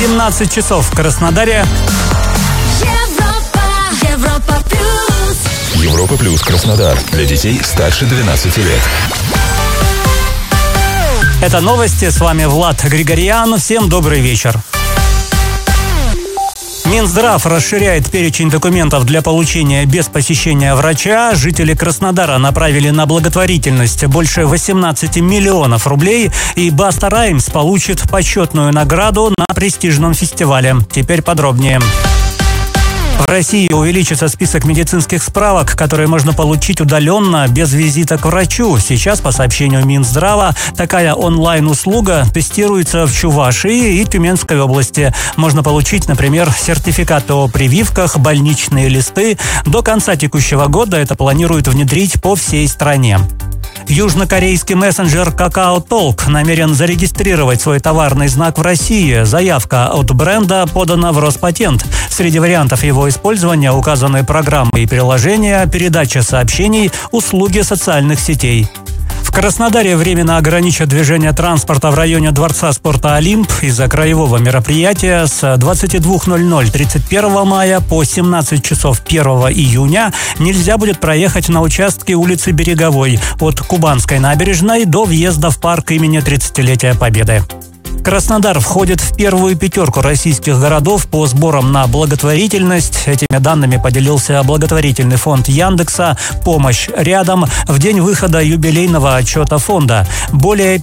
17 часов в Краснодаре. Европа плюс Краснодар. Для детей старше 12 лет. Это новости. С вами Влад Григорьян. Всем добрый вечер. Минздрав расширяет перечень документов для получения без посещения врача. Жители Краснодара направили на благотворительность больше 18 миллионов рублей. И Баста Раймс получит почетную награду на престижном фестивале. Теперь подробнее. В России увеличится список медицинских справок, которые можно получить удаленно, без визита к врачу. Сейчас, по сообщению Минздрава, такая онлайн-услуга тестируется в Чувашии и Тюменской области. Можно получить, например, сертификаты о прививках, больничные листы. До конца текущего года это планируют внедрить по всей стране. Южнокорейский мессенджер Kakao Talk намерен зарегистрировать свой товарный знак в России. Заявка от бренда подана в Роспатент. Среди вариантов его использования указаны программы и приложения, передача сообщений, услуги социальных сетей. В Краснодаре временно ограничат движение транспорта в районе Дворца спорта «Олимп» из-за краевого мероприятия с 22:00 31 мая по 17 часов 1 июня нельзя будет проехать на участке улицы Береговой от Кубанской набережной до въезда в парк имени 30-летия Победы. Краснодар входит в первую пятерку российских городов по сборам на благотворительность. Этими данными поделился благотворительный фонд Яндекса «Помощь рядом» в день выхода юбилейного отчета фонда. Более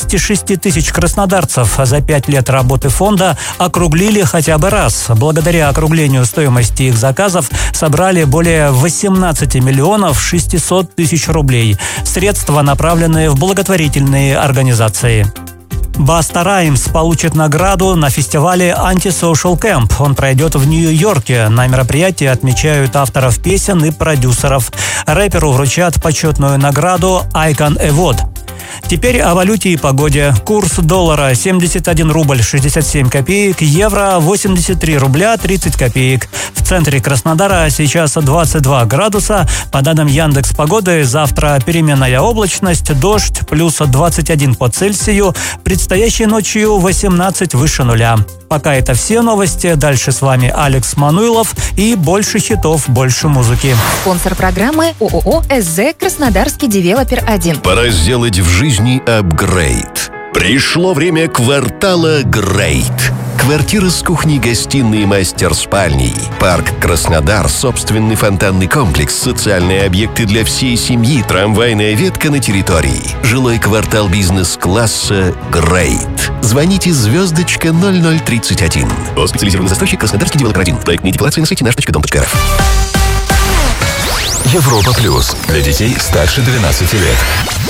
56 тысяч краснодарцев за 5 лет работы фонда округлили хотя бы раз. Благодаря округлению стоимости их заказов собрали более 18 миллионов 600 тысяч рублей. Средства направлены в благотворительные организации. Баста Раймс получит награду на фестивале Anti-Social Camp. Он пройдет в Нью-Йорке. На мероприятии отмечают авторов песен и продюсеров. Рэперу вручат почетную награду Icon Award. Теперь о валюте и погоде. Курс доллара 71 рубль 67 копеек, евро 83 рубля 30 копеек. В центре Краснодара сейчас 22 градуса. По данным Яндекс.Погоды, завтра переменная облачность, дождь, плюс 21 по Цельсию. Предстоящей ночью 18 выше нуля. Пока это все новости. Дальше с вами Алекс Мануилов и больше хитов, больше музыки. Спонсор программы ООО СЗ «Краснодарский девелопер 1». Пора сделать в жизни апгрейд. Пришло время квартала Грейт. Квартира с кухней, гостиной и мастер-спальней. Парк Краснодар, собственный фонтанный комплекс, социальные объекты для всей семьи, трамвайная ветка на территории. Жилой квартал бизнес-класса Грейт. Звоните звездочка 0031. О, специализированный застройщик Краснодарский девелопер 1. Проектные декларации на сайте наш.дом.рф. Европа плюс. Для детей старше 12 лет.